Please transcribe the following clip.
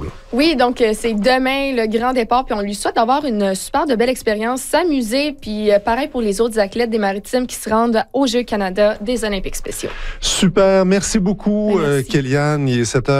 Là. Oui, donc c'est demain le grand départ, puis on lui souhaite d'avoir une super de belle expérience, s'amuser, puis pareil pour les autres athlètes des Maritimes qui se rendent aux Jeux Canada des Olympiques spéciaux. Super, merci beaucoup, Kéliane. Il est 7h.